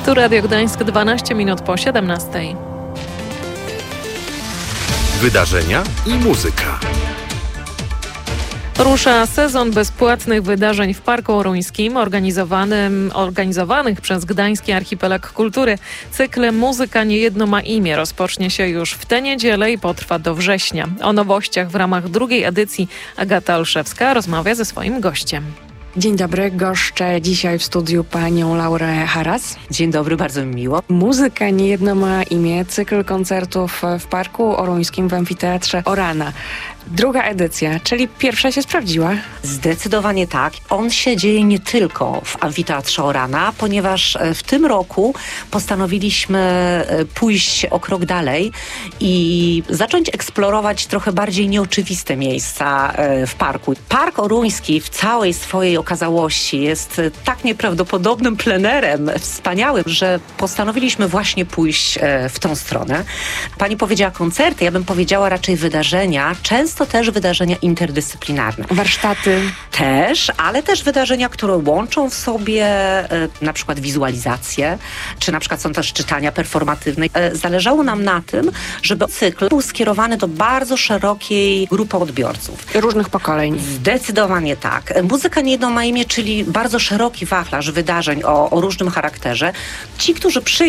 Tu Radio Gdańsk, 12 minut po 17. Wydarzenia i muzyka. Rusza sezon bezpłatnych wydarzeń w Parku Oruńskim, organizowanych przez Gdański Archipelag Kultury. Cykl Muzyka nie jedno ma imię rozpocznie się już w tę niedzielę i potrwa do września. O nowościach w ramach drugiej edycji Agata Olszewska rozmawia ze swoim gościem. Dzień dobry, goszczę dzisiaj w studiu panią Laurę Haras. Dzień dobry, bardzo mi miło. Muzyka nie jedno ma imię, cykl koncertów w Parku Oruńskim w Amfiteatrze Orana. Druga edycja, czyli pierwsza się sprawdziła. Zdecydowanie tak. On się dzieje nie tylko w Amfiteatrze Orana, ponieważ w tym roku postanowiliśmy pójść o krok dalej i zacząć eksplorować trochę bardziej nieoczywiste miejsca w parku. Park Oruński w całej swojej okazałości jest tak nieprawdopodobnym plenerem wspaniałym, że postanowiliśmy właśnie pójść w tą stronę. Pani powiedziała koncerty, ja bym powiedziała raczej wydarzenia, często też wydarzenia interdyscyplinarne. Warsztaty. Też, ale też wydarzenia, które łączą w sobie na przykład wizualizację, czy na przykład są też czytania performatywne. Zależało nam na tym, żeby cykl był skierowany do bardzo szerokiej grupy odbiorców. Różnych pokoleń. Zdecydowanie tak. Muzyka nie jedno ma imię, czyli bardzo szeroki wachlarz wydarzeń o różnym charakterze. Ci, którzy przyjdą